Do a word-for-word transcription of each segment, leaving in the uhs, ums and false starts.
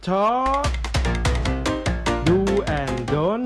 ช็อกดูแอนดน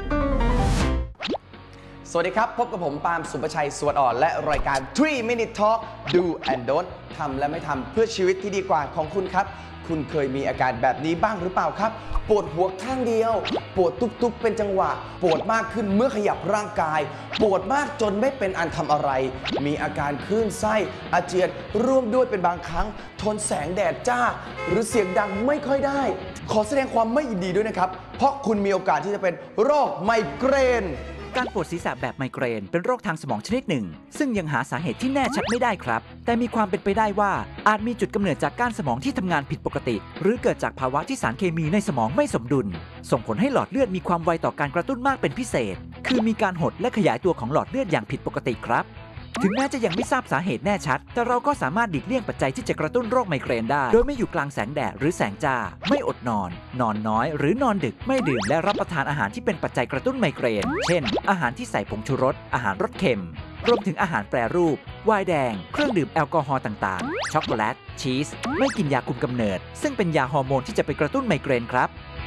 สวัสดีครับพบกับผมปาล์มสุภชัยสวัสดิ์อ่อนและรายการทรี minute talk do and don't ทำและไม่ทำเพื่อชีวิตที่ดีกว่าของคุณครับคุณเคยมีอาการแบบนี้บ้างหรือเปล่าครับปวดหัวข้างเดียวปวดตุกๆเป็นจังหวะปวดมากขึ้นเมื่อขยับร่างกายปวดมากจนไม่เป็นอันทำอะไรมีอาการคลื่นไส้อาเจียนร่วมด้วยเป็นบางครั้งทนแสงแดดจ้าหรือเสียงดังไม่ค่อยได้ขอแสดงความไม่ยินดีด้วยนะครับเพราะคุณมีโอกาสที่จะเป็นโรคไมเกรนการปวดศีรษะแบบไมเกรนเป็นโรคทางสมองชนิดหนึ่งซึ่งยังหาสาเหตุที่แน่ชัดไม่ได้ครับแต่มีความเป็นไปได้ว่าอาจมีจุดกำเนิดจากก้านสมองที่ทำงานผิดปกติหรือเกิดจากภาวะที่สารเคมีในสมองไม่สมดุลส่งผลให้หลอดเลือดมีความไวต่อการกระตุ้นมากเป็นพิเศษคือมีการหดและขยายตัวของหลอดเลือดอย่างผิดปกติครับถึงแม้จะยังไม่ทราบสาเหตุแน่ชัดแต่เราก็สามารถหลีกเลี่ยงปัจจัยที่จะกระตุ้นโรคไมเกรนได้โดยไม่อยู่กลางแสงแดดหรือแสงจ้าไม่อดนอนนอนน้อยหรือนอนดึกไม่ดื่มและรับประทานอาหารที่เป็นปัจจัยกระตุ้นไมเกรนเช่นอาหารที่ใส่ผงชูรสอาหารรสเค็มรวมถึงอาหารแปรรูปไวน์แดงเครื่องดื่มแอลกอฮอล์ต่างๆช็อกโกแลตชีสไม่กินยาคุมกำเนิดซึ่งเป็นยาฮอร์โมนที่จะไปกระตุ้นไมเกรนครับ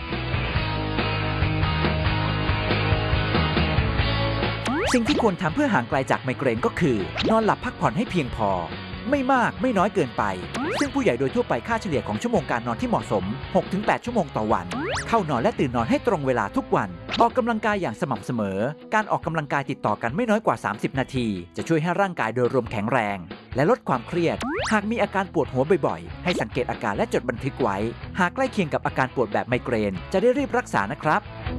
สิ่งที่ควรทำเพื่อห่างไกลจากไมเกรนก็คือนอนหลับพักผ่อนให้เพียงพอไม่มากไม่น้อยเกินไปซึ่งผู้ใหญ่โดยทั่วไปค่าเฉลี่ยของชั่วโมงการนอนที่เหมาะสม หกถึงแปด ชั่วโมงต่อวันเข้านอนและตื่นนอนให้ตรงเวลาทุกวันออกกำลังกายอย่างสม่ำเสมอการออกกำลังกายติดต่อกันไม่น้อยกว่าสามสิบนาทีจะช่วยให้ร่างกายโดยรวมแข็งแรงและลดความเครียดหากมีอาการปวดหัวบ่อยๆให้สังเกตอาการและจดบันทึกไว้หากใกล้เคียงกับอาการปวดแบบไมเกรนจะได้รีบรักษานะครับ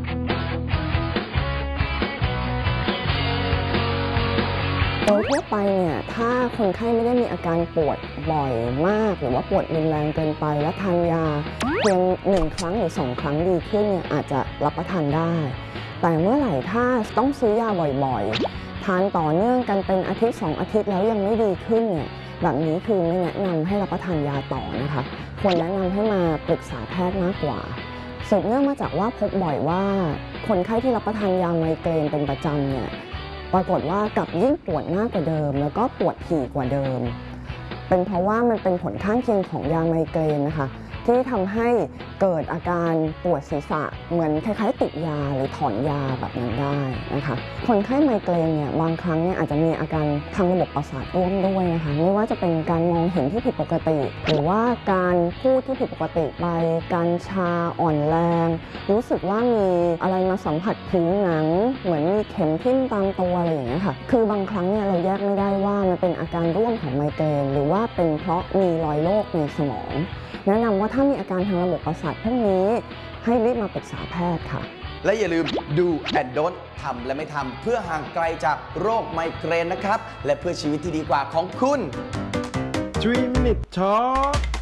โดยทั่วไปเนี่ยถ้าคนไข้ไม่ได้มีอาการปวดบ่อยมากหรือว่าปวดรุนแรงเกินไปและทานยาเพียงหนึ่งครั้งหรือสองครั้งดีขึ้นเนี่ยอาจจะรับประทานได้แต่เมื่อไหร่ถ้าต้องซื้อยาบ่อยๆทานต่อเนื่องกันเป็นอาทิตย์สองอาทิตย์แล้วยังไม่ดีขึ้นเนี่ยแบบนี้คือไม่แนะนำให้รับประทานยาต่อนะคะควรแนะนำให้มาปรึกษาแพทย์มากกว่าสืบเนื่องมาจากว่าพบบ่อยว่าคนไข้ที่รับประทานยาไมเกรนเป็นประจำเนี่ยปรากฏว่ากลับยิ่งปวดมากกว่าเดิมแล้วก็ปวดถี่กว่าเดิมเป็นเพราะว่ามันเป็นผลข้างเคียงของยาไมเกรนนะคะที่ทำให้เกิดอาการปวดศีรษะเหมือนคล้ายๆติดยาหรือถอนยาแบบนั้นได้นะคะคนไข้ไมเกรนเนี่ยบางครั้งเนี่ยอาจจะมีอาการทางระบบประสาทร่วมด้วยนะคะไม่ว่าจะเป็นการมองเห็นที่ผิดปกติหรือว่าการพูดที่ผิดปกติไปการชาอ่อนแรงรู้สึกว่ามีอะไรมาสัมผัสผิวหนังเหมือนมีเข็มทิ่มตามตัวอะไรอย่างเงี้ยค่ะคือบางครั้งเนี่ยเราแยกไม่ได้ว่ามันเป็นอาการร่วมของไมเกรนหรือว่าเป็นเพราะมีรอยโรคในสมองแนะนำว่าถ้ามีอาการทางระบบประสาทพวกนี้ให้รีบมาปรึกษาแพทย์ค่ะและอย่าลืม do and don't ทำและไม่ทำเพื่อห่างไกลจากโรคไมเกรนนะครับและเพื่อชีวิตที่ดีกว่าของคุณทรี minute talk